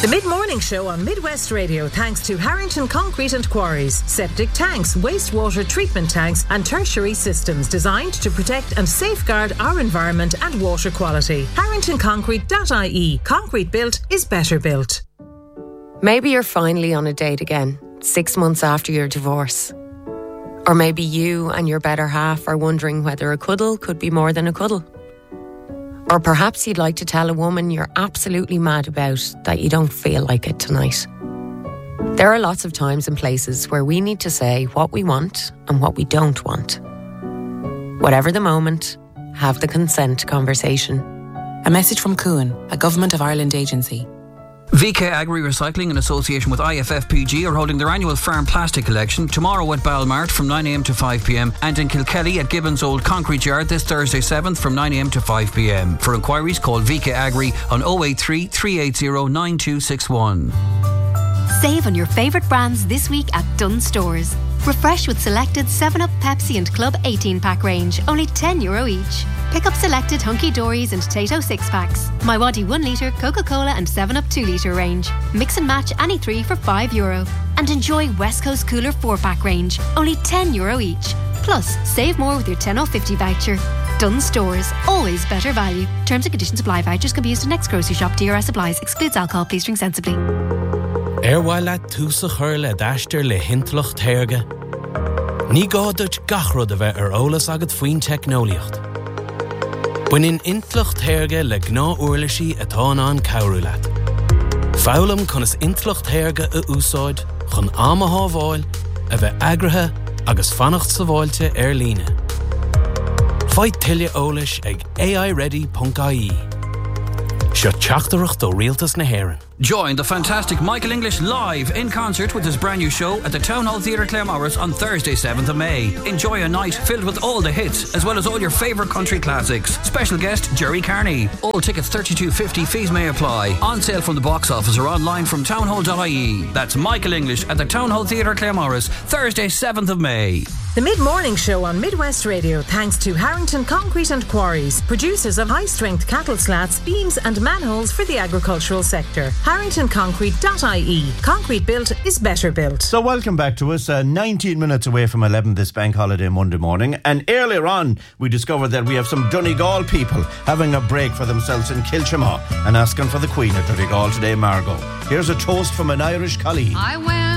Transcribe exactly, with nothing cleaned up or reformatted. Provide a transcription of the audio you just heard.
The mid-morning show on Midwest Radio thanks to Harrington Concrete and Quarries. Septic tanks, wastewater treatment tanks and tertiary systems designed to protect and safeguard our environment and water quality. harrington concrete dot I E. Concrete built is better built. Maybe you're finally on a date again, six months after your divorce. Or maybe you and your better half are wondering whether a cuddle could be more than a cuddle. Or perhaps you'd like to tell a woman you're absolutely mad about that you don't feel like it tonight. There are lots of times and places where we need to say what we want and what we don't want. Whatever the moment, have the consent conversation. A message from Cuan, a Government of Ireland agency. V K Agri Recycling in association with I F F P G are holding their annual farm plastic collection tomorrow at Balmart from nine a m to five p m and in Kilkelly at Gibbons Old Concrete Yard this Thursday seventh from nine a m to five p m. For inquiries, call V K Agri on oh eight three, three eight zero, nine two six one. Save on your favourite brands this week at Dunnes Stores. Refresh with selected seven up, Pepsi and Club eighteen pack range, only ten euro each. Pick up selected Hunky Dories and Tato six packs. My Waddy one litre, Coca-Cola and seven up two litre range. Mix and match any three for five euro. And enjoy West Coast Cooler four pack range, only ten euro each. Plus, save more with your ten oh fifty voucher. Dunnes Stores, always better value. Terms and conditions apply. Vouchers can be used in next grocery shop. D R S applies. Excludes alcohol. Please drink sensibly. Erwaila túsa chur le dáistir le hintloch térge. Ní gádut gachrod a bheith ar ólas agad faoin technoliacht. Buinin intloch térge le gná uirlisí atá an cabhrú leat. Fálam chun is intloch térge a úsáid chun amathá bháil a bheith agrathe agus fannacht sa bháilte ar líne. Fáid tuile ólis ag A I ready dot I E. Seo teachtarach do rialtas na hÉireann. Join the fantastic Michael English live in concert with his brand new show at the Town Hall Theatre Claremorris on Thursday seventh of May. Enjoy a night filled with all the hits as well as all your favourite country classics. Special guest Jerry Carney. All tickets thirty-two fifty, fees may apply. On sale from the box office or online from townhall dot I E. That's Michael English at the Town Hall Theatre Claremorris Thursday seventh of May. The mid-morning show on Midwest Radio thanks to Harrington Concrete and Quarries, producers of high-strength cattle slats, beams and manholes for the agricultural sector. harrington concrete dot I E. Concrete built is better built. So welcome back to us, uh, nineteen minutes away from eleven this bank holiday Monday morning. And earlier on, we discovered that we have some Donegal people having a break for themselves in Kilchamaw and asking for the Queen of Donegal today, Margot. Here's a toast from an Irish colleague. I went